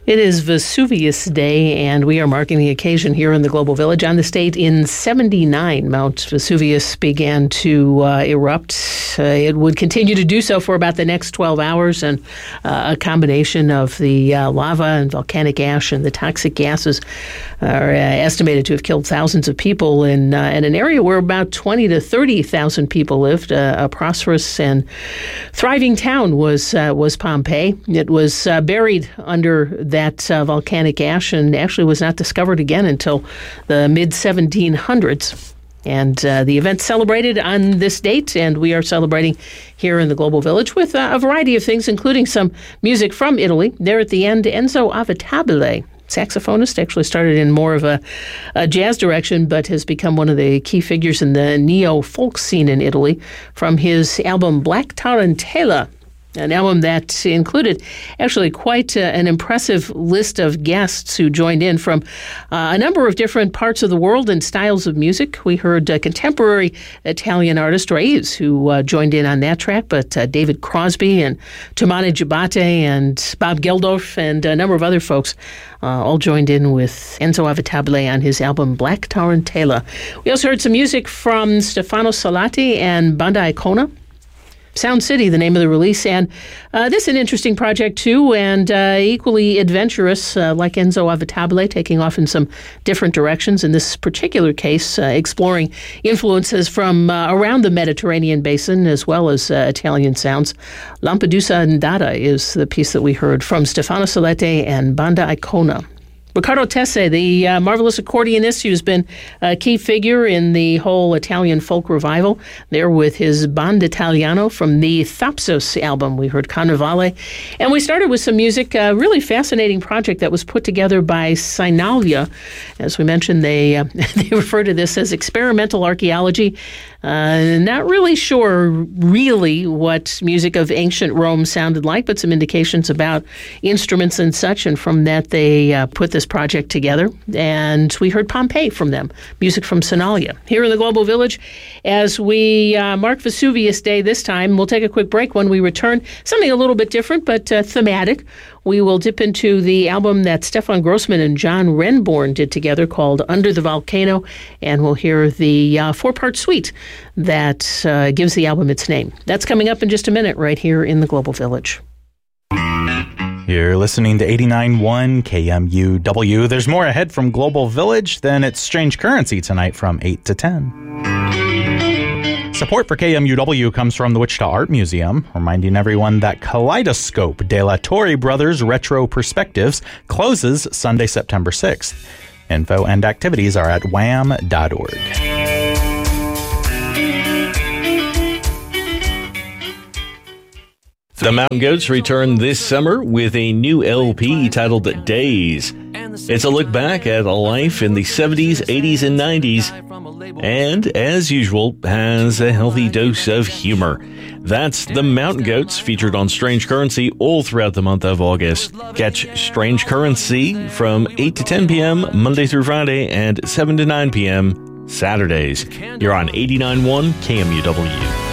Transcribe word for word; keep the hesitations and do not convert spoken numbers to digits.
It is Vesuvius Day, and we are marking the occasion here in the Global Village. On this date in seventy-nine, Mount Vesuvius began to uh, erupt. Uh, it would continue to do so for about the next twelve hours, and uh, a combination of the uh, lava and volcanic ash and the toxic gases are uh, estimated to have killed thousands of people in, uh, in an area where about twenty to thirty thousand people lived. Uh, a prosperous and thriving town was, uh, was Pompeii. It was uh, buried under the that uh, volcanic ash, and actually was not discovered again until the mid seventeen hundreds. And uh, the event celebrated on this date, and we are celebrating here in the Global Village with uh, a variety of things, including some music from Italy. There at the end, Enzo Avitabile, saxophonist, actually started in more of a, a jazz direction, but has become one of the key figures in the neo-folk scene in Italy, from his album Black Tarantella, an album that included actually quite uh, an impressive list of guests who joined in from uh, a number of different parts of the world and styles of music. We heard uh, contemporary Italian artist Raiz, who uh, joined in on that track, but uh, David Crosby and Tumane Giabate and Bob Geldof and a number of other folks uh, all joined in with Enzo Avitabile on his album Black Tarantella. We also heard some music from Stefano Salati and Banda Icona. Sound City, the name of the release, and uh, this is an interesting project too, and uh, equally adventurous, uh, like Enzo Avitabile, taking off in some different directions. In this particular case, uh, exploring influences from uh, around the Mediterranean basin, as well as uh, Italian sounds. Lampedusa Andata is the piece that we heard from Stefano Salati and Banda Icona. Riccardo Tesse, the uh, marvelous accordionist who's been a key figure in the whole Italian folk revival, there with his Band Italiano from the Thapsos album. We heard Carnevale. And we started with some music, a really fascinating project that was put together by Sinalia. As we mentioned, they, uh, they refer to this as experimental archaeology. Uh, not really sure really what music of ancient Rome sounded like, but some indications about instruments and such, and from that they uh, put this project together. And we heard Pompeii from them, music from Sinalia. Here in the Global Village, as we uh, mark Vesuvius Day this time, we'll take a quick break. When we return, something a little bit different, but uh, thematic. We will dip into the album that Stefan Grossman and John Renborn did together called Under the Volcano, and we'll hear the uh, four-part suite that uh, gives the album its name. That's coming up in just a minute right here in the Global Village. You're listening to eighty-nine point one K M U W. There's more ahead from Global Village, then it's Strange Currency tonight from eight to ten. Support for K M U W comes from the Wichita Art Museum, reminding everyone that Kaleidoscope De La Torre Brothers Retro Perspectives closes Sunday, September sixth. Info and activities are at wham dot org. The Mountain Goats return this summer with a new L P titled Days. It's a look back at a life in the seventies, eighties, and nineties, and, as usual, has a healthy dose of humor. That's The Mountain Goats, featured on Strange Currency all throughout the month of August. Catch Strange Currency from eight to ten p.m. Monday through Friday and seven to nine p.m. Saturdays. You're on eighty-nine point one K M U W.